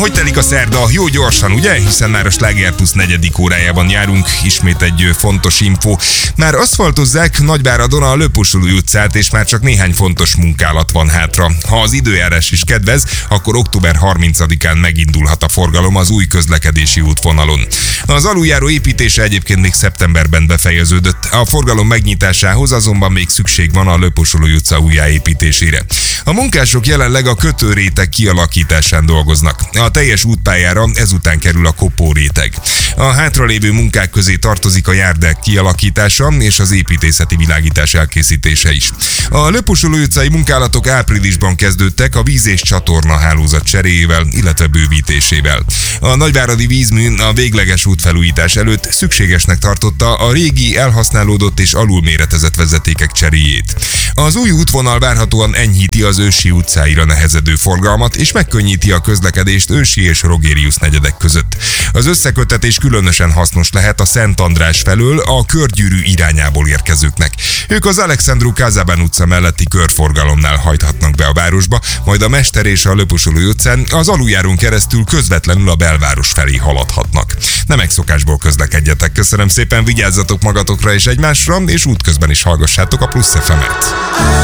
hogy telik a szerda? Jó gyorsan, ugye? Hiszen már a Sláger Plusz 4. órájában járunk. Ismét egy fontos info. Már aszfaltozzák Nagyváradon a Löpusolúj utcát, és már csak néhány fontos munkálat van hátra. Ha az időjárás is kedvez, akkor október 30-án megindulhat a forgalom az új közlekedési útvonalon. Az aluljáró építése egyébként még szeptemberben befejeződött. A forgalom megnyitásához azonban még szükség van a Löpusolúj utca újjáépítésére. A munkások jelenleg a kötőréteg kialakításán dolgoznak. A teljes útpályára ezután kerül a kopóréteg. A hátralévő munkák közé tartozik a járdák kialakítása és az építészeti világítás elkészítése is. A Löpusolúj utcai munkálatok áprilisban kezdődtek a víz- és csatorna hálózat cseréjével, illetve bővítésével. A nagyváradi vízmű a végleges útfelújítás előtt szükségesnek tartotta a régi, elhasználódott és alulméretezett vezetékek cseréjét. Az új útvonal várhatóan enyhíti az Ősi utcáira nehezedő forgalmat, és megkönnyíti a közlekedést Ősi és Rogérius negyedek között. Az összeköttetés különösen hasznos lehet a Szent András felől a Körgyűrű irányából érkezőknek. Ők az Alexandru Kazabán utca melletti körforgalomnál hajthatnak be a városba, majd a Mester és a Löpusolúj utcán az aluljárón keresztül közvetlenül a belváros felé haladhatnak. Nem megszokásból közlekedjetek, köszönöm szépen, vigyázzatok magatokra és egymásra, és útközben is hallgassátok a Plusz FM-et.